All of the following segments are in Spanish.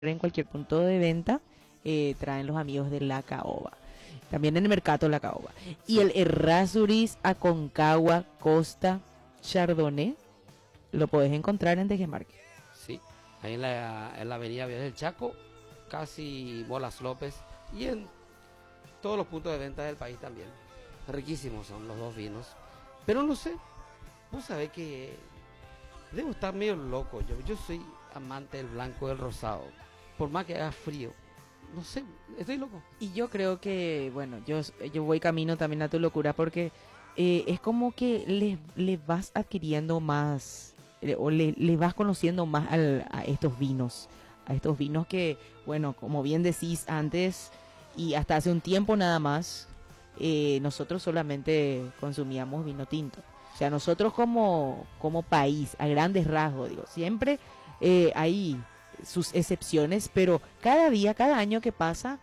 en cualquier punto de venta, traen los amigos de La Caoba. También en el mercado La Caoba. Y el Errázuriz Aconcagua Costa Chardonnay lo podés encontrar en Dejembarque. Sí, ahí en la avenida Vías del Chaco, casi Bolas López, y en todos los puntos de venta del país también. Riquísimos son los dos vinos. Pero no sé, vos sabés que debo estar medio loco. Yo soy amante del blanco y del rosado. Por más que haga frío. No sé, estoy loco. Y yo creo que, bueno, yo voy camino también a tu locura porque es como que le vas adquiriendo más, o le vas conociendo más a estos vinos. A estos vinos que, bueno, como bien decís antes y hasta hace un tiempo nada más, nosotros solamente consumíamos vino tinto. O sea, nosotros como país, a grandes rasgos, digo, siempre hay sus excepciones, pero cada día, cada año que pasa,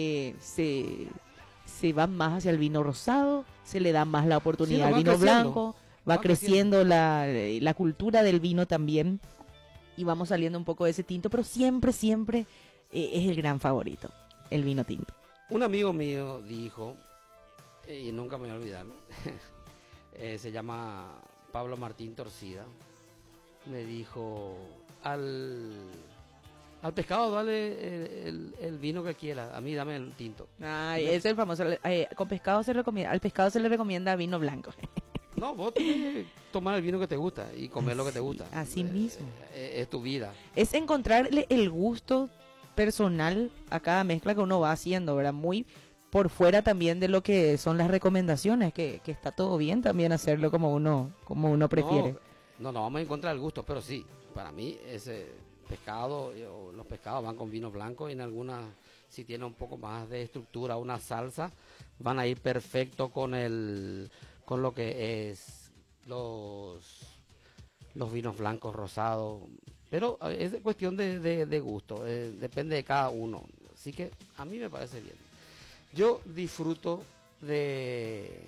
se va más hacia el vino rosado, se le da más la oportunidad al vino blanco, va creciendo la cultura del vino también, y vamos saliendo un poco de ese tinto, pero siempre, siempre es el gran favorito, el vino tinto. Un amigo mío dijo, y nunca me voy a olvidar, se llama Pablo Martín Torcida, me dijo, al pescado dale el vino que quiera, a mí dame el tinto. Ay, es el famoso, con pescado se recomienda, al pescado se le recomienda vino blanco. No, vos tenés que tomar el vino que te gusta y comer lo que te gusta. Así mismo. Es tu vida. Es encontrarle el gusto personal a cada mezcla que uno va haciendo, ¿verdad? Muy por fuera también de lo que son las recomendaciones, que está todo bien también hacerlo como uno prefiere. No, vamos a encontrar el gusto, pero sí, para mí ese pescado, los pescados van con vino blanco y en algunas, si tiene un poco más de estructura, una salsa, van a ir perfecto con lo que es los vinos blancos, rosados, pero es cuestión de gusto, depende de cada uno, así que a mí me parece bien. Yo disfruto de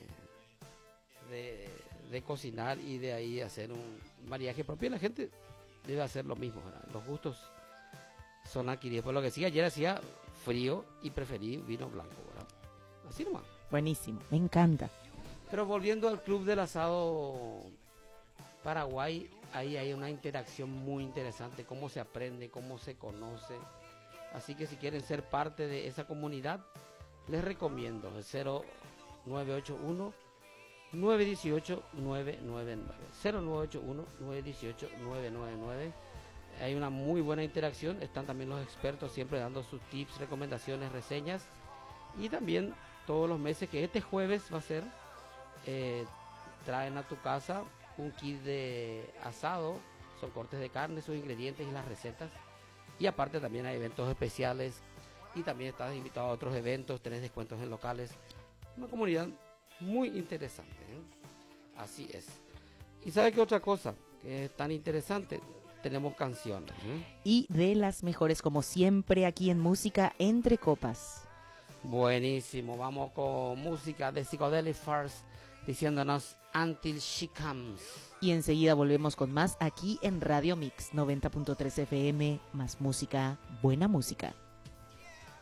cocinar y de ahí hacer un mariaje propio. La gente debe hacer lo mismo, ¿verdad? Los gustos son adquiridos. Por lo que sí, ayer hacía frío y preferí vino blanco, ¿verdad? Así nomás. Buenísimo, me encanta. Pero volviendo al Club del Asado Paraguay, ahí hay una interacción muy interesante, cómo se aprende, cómo se conoce. Así que si quieren ser parte de esa comunidad, les recomiendo el 0981 918 999 0981 918 999. Hay una muy buena interacción, están también los expertos siempre dando sus tips, recomendaciones, reseñas, y también todos los meses, que este jueves va a ser, traen a tu casa un kit de asado, son cortes de carne, sus ingredientes y las recetas, y aparte también hay eventos especiales y también estás invitado a otros eventos, tenés descuentos en locales, una comunidad muy interesante, ¿eh? Así es. ¿Y sabe qué otra cosa que es tan interesante? Tenemos canciones, ¿eh? Y de las mejores, como siempre, aquí en Música Entre Copas. Buenísimo, vamos con música de Psychedelic Furs diciéndonos Until She Comes. Y enseguida volvemos con más aquí en Radio Mix 90.3 FM, más música, buena música.